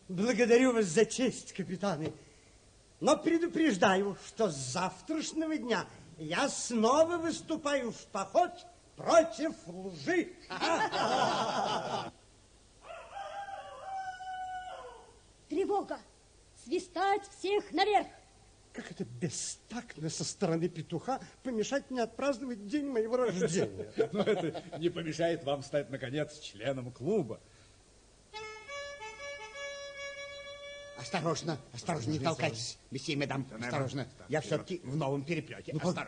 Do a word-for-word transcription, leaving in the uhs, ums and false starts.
Благодарю вас за честь, капитаны. Но предупреждаю, что с завтрашнего дня я снова выступаю в поход против лжи. Тревога! Свистать всех наверх! Как это бестактно со стороны петуха помешать мне отпраздновать день моего рождения. Но это не помешает вам стать, наконец, членом клуба. Осторожно, осторожно, не толкайтесь. Месье и мадам, осторожно. Я все-таки в новом переплете. Осторожно.